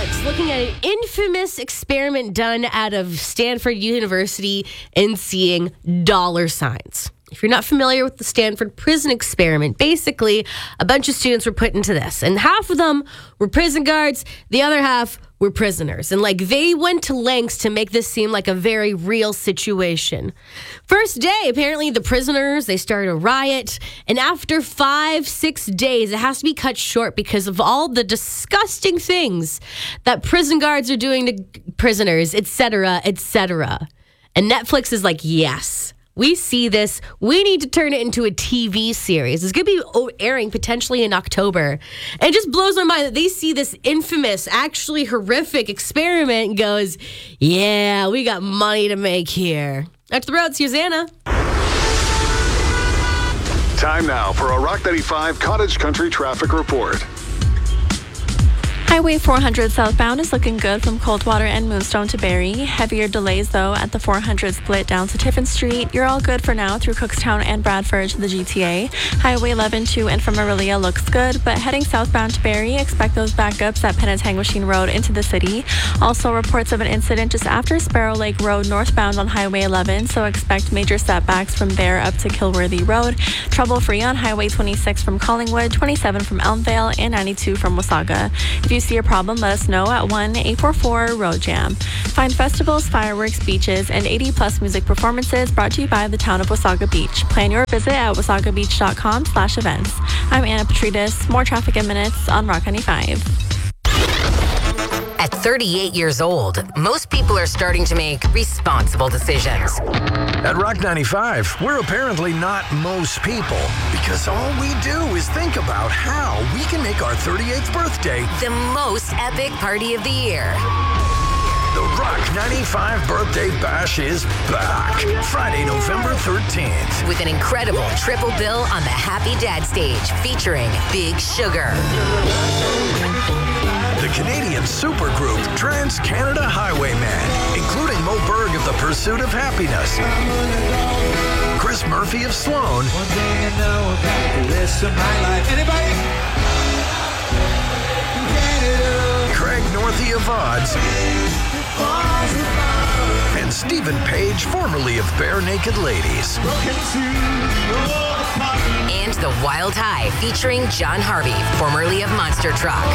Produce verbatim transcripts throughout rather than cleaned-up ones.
Netflix looking at an infamous experiment done out of Stanford University and seeing dollar signs. If you're not familiar with the Stanford prison experiment, basically a bunch of students were put into this, and half of them were prison guards, the other half were prisoners. And like they went to lengths to make this seem like a very real situation. First day, apparently the prisoners, they started a riot, and after five, six days, it has to be cut short because of all the disgusting things that prison guards are doing to prisoners, et cetera, et cetera. And Netflix is like, yes. We see this. We need to turn it into a T V series. It's going to be airing potentially in October. And it just blows my mind that they see this infamous, actually horrific experiment and goes, yeah, we got money to make here. That's the roads. Here's Anna. Time now for a Rock ninety-five Cottage Country traffic report. Highway four hundred southbound is looking good from Coldwater and Moonstone to Barrie. Heavier delays, though, at the four hundred split down to Tiffin Street. You're all good for now through Cookstown and Bradford to the G T A. Highway eleven to and from Orillia looks good, but heading southbound to Barrie, expect those backups at Penetanguishene Road into the city. Also, reports of an incident just after Sparrow Lake Road northbound on Highway eleven, so expect major setbacks from there up to Kilworthy Road. Trouble-free on Highway twenty-six from Collingwood, twenty-seven from Elmvale, and ninety-two from Wasaga. If you see a problem, let us know at one eight four four road jam. Find festivals, fireworks, beaches, and eighty plus music performances brought to you by the town of Wasaga Beach. Plan your visit at wasagabeach.com slash events. I'm Anna Petrides. More traffic in minutes on Rock ninety-five. At thirty-eight years old, most people are starting to make responsible decisions. At Rock ninety-five, we're apparently not most people, because all we do is think about how we can make our thirty-eighth birthday the most epic party of the year. The Rock ninety-five Birthday Bash is back, Friday, November thirteenth. With an incredible triple bill on the Happy Dad stage featuring Big Sugar, the Canadian supergroup Trans-Canada Highwaymen, including Mo Berg of The Pursuit of Happiness, Chris Murphy of Sloan, Craig Northey of Odds, and Stephen Page, formerly of Bare Naked Ladies. And The Wild High featuring John Harvey, formerly of Monster Truck.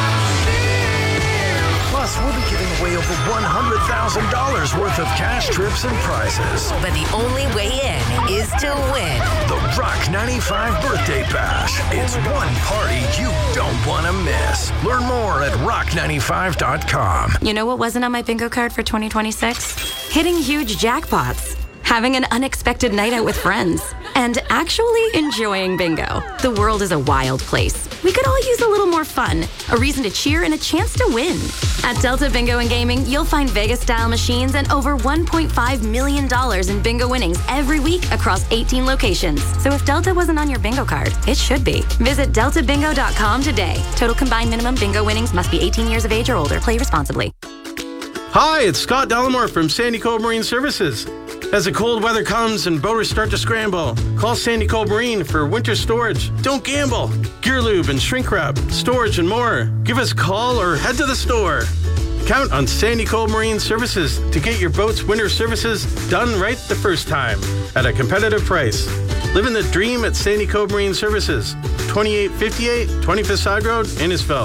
Plus, we'll be giving away over one hundred thousand dollars worth of cash, trips, and prizes. But the only way in is to win. The Rock ninety-five Birthday Bash. It's one party you don't want to miss. Learn more at rock ninety-five dot com. You know what wasn't on my bingo card for twenty twenty-six? Hitting huge jackpots. Having an unexpected night out with friends. And actually enjoying bingo. The world is a wild place. We could all use a little more fun, a reason to cheer, and a chance to win. At Delta Bingo and Gaming, you'll find Vegas-style machines and over one point five million dollars in bingo winnings every week across eighteen locations. So if Delta wasn't on your bingo card, it should be. Visit delta bingo dot com today. Total combined minimum bingo winnings must be eighteen years of age or older. Play responsibly. Hi, it's Scott Delamore from Sandy Cove Marine Services. As the cold weather comes and boaters start to scramble, call Sandy Cove Marine for winter storage. Don't gamble. Gear lube and shrink wrap, storage and more. Give us a call or head to the store. Count on Sandy Cove Marine Services to get your boat's winter services done right the first time at a competitive price. Living the dream at Sandy Cove Marine Services, twenty-eight fifty-eight twenty-fifth Side Road, Innisfil.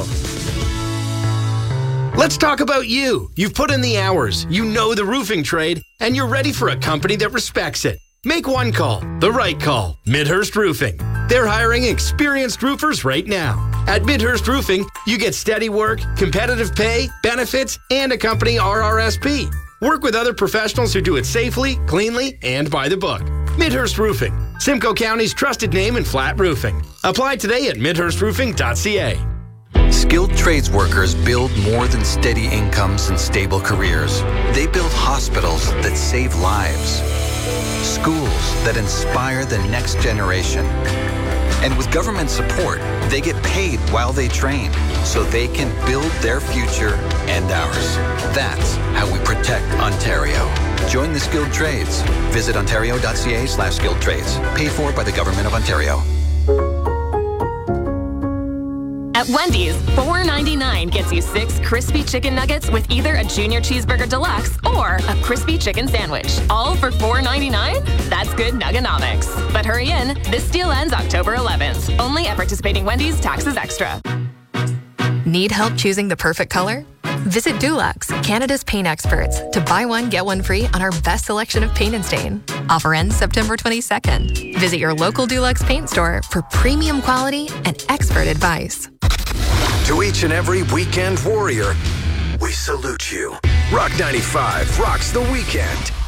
Let's talk about you. You've put in the hours, you know the roofing trade, and you're ready for a company that respects it. Make one call, the right call, Midhurst Roofing. They're hiring experienced roofers right now. At Midhurst Roofing, you get steady work, competitive pay, benefits, and a company R R S P. Work with other professionals who do it safely, cleanly, and by the book. Midhurst Roofing, Simcoe County's trusted name in flat roofing. Apply today at midhurst roofing dot c a. Skilled trades workers build more than steady incomes and stable careers. They build hospitals that save lives, schools that inspire the next generation. And with government support, they get paid while they train so they can build their future and ours. That's how we protect Ontario. Join the skilled trades. Visit ontario dot c a slash skilled trades. Paid for by the Government of Ontario. At Wendy's, four ninety-nine gets you six crispy chicken nuggets with either a Junior Cheeseburger Deluxe or a crispy chicken sandwich. All for four ninety-nine? That's good nuggonomics. But hurry in, this deal ends October eleventh. Only at participating Wendy's, taxes extra. Need help choosing the perfect color? Visit Dulux, Canada's paint experts, to buy one, get one free on our best selection of paint and stain. Offer ends September twenty-second. Visit your local Dulux paint store for premium quality and expert advice. To each and every weekend warrior, we salute you. Rock ninety-five rocks the weekend.